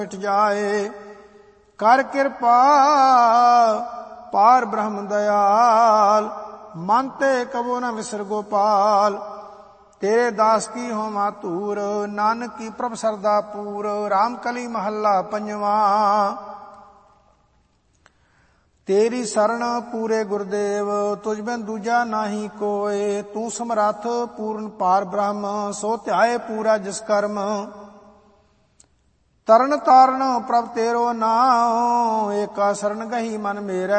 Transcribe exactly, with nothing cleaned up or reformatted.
ਮਿਟ ਜਾਏ। ਕਰ ਕਿਰਪਾ ਪਾਰ ਬ੍ਰਹਮ ਦਇਆਲ, ਮਨ ਤੇ ਕਬੋ ਨ ਵਿਸਰ ਗੋਪਾਲ। ਤੇਰੇ ਦਾਸ ਕੀ ਹੋਵਾ ਧੂਰ, ਨਾਨਕ ਕੀ ਪ੍ਰਭ ਸਰਦਾ ਪੂਰ। ਰਾਮ ਕਲੀ ਮਹੱਲਾ ਪੰਜਵਾਂ। ਤੇਰੀ ਸਰਣ ਪੂਰੇ ਗੁਰਦੇਵ, ਤੁਝ ਬਿਨ ਦੂਜਾ ਨਾਹੀ ਕੋਇ। ਤੂੰ ਸਮਰੱਥ ਪੂਰਨ ਪਾਰ ਬ੍ਰਹਮ, ਸੋ ਧਿਆਏ ਪੂਰਾ ਜਿਸ ਕਰਮ। ਤਰਨ ਤਾਰਨ ਪ੍ਰਭ ਤੇਰੋ ਨਾਉ, ਏਕਾ ਸਰਣ ਗਹੀ ਮਨ ਮੇਰਾ।